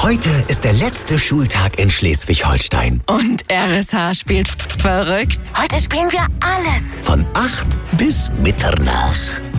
Heute ist der letzte Schultag in Schleswig-Holstein. Und RSH spielt verrückt. Heute spielen wir alles. Von 8 bis Mitternacht.